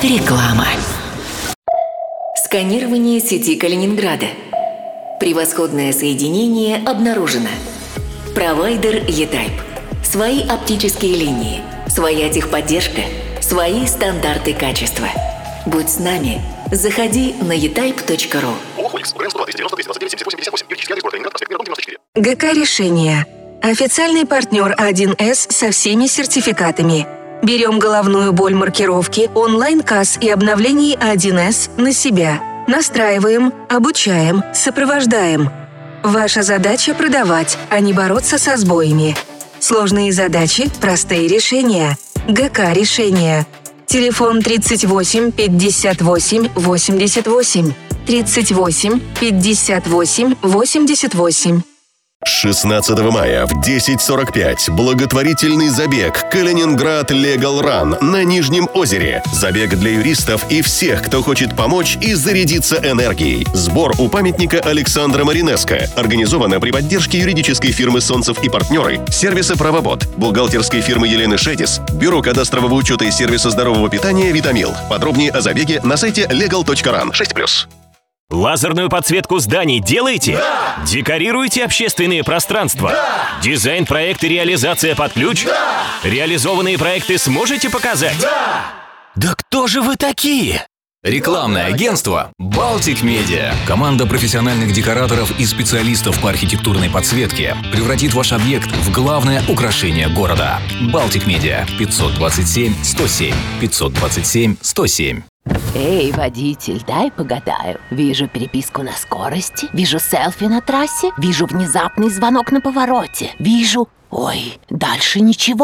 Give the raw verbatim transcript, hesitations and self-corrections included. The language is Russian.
Реклама. Сканирование сети Калининграда. Превосходное соединение обнаружено. Провайдер E-Type. Свои оптические линии, своя техподдержка, свои стандарты качества. Будь с нами. Заходи на e type точка ру. ГК «Решение». Официальный партнер один эс со всеми сертификатами. Берем головную боль маркировки, онлайн-касс и обновлений один эс на себя. Настраиваем, обучаем, сопровождаем. Ваша задача – продавать, а не бороться со сбоями. Сложные задачи – простые решения. ГК «Решение». Телефон тридцать восемь пятьдесят восемь восемьдесят восемь. тридцать восемь пятьдесят восемь восемьдесят восемь. шестнадцатого мая в десять сорок пять благотворительный забег «Калининград Legal Run» на Нижнем озере. Забег для юристов и всех, кто хочет помочь и зарядиться энергией. Сбор у памятника Александра Маринеско. Организовано при поддержке юридической фирмы «Солнцев и партнеры», сервиса «Правобот», бухгалтерской фирмы Елены Шетис, Бюро кадастрового учета и сервиса здорового питания «Витамил». Подробнее о забеге на сайте legal точка ран. шесть плюс. Лазерную подсветку зданий делаете? Да! Декорируете общественные пространства? Да! Дизайн, проект и реализация под ключ? Да! Реализованные проекты сможете показать? Да! Да кто же вы такие? Рекламное агентство «Балтик Медиа». Команда профессиональных декораторов и специалистов по архитектурной подсветке превратит ваш объект в главное украшение города. «Балтик Медиа» пятьсот двадцать семь сто семь пятьсот двадцать семь сто семь. Эй, водитель, дай погадаю. Вижу переписку на скорости, вижу селфи на трассе, вижу внезапный звонок на повороте, вижу... Ой, дальше ничего.